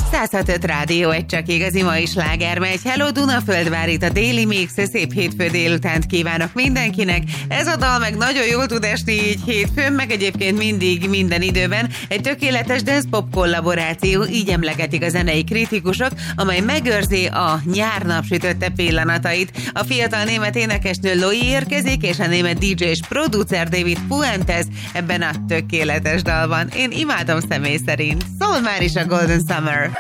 106.5 Rádió, egy csak igazi mai sláger megy. Hello Dunaföldvár, itt a Daily Mix, szép hétfő délutánt kívánok mindenkinek. Ez a dal meg nagyon jól tud esni így hétfőn, meg egyébként mindig, minden időben. Egy tökéletes dance-pop kollaboráció, így emlegetik a zenei kritikusok, amely megőrzi a nyár napsütötte pillanatait. A fiatal német énekesnő Loi érkezik, és a német DJ és producer David Fuentes ebben a tökéletes dalban. Én imádom személy szerint. Szól már is a Golden Summer.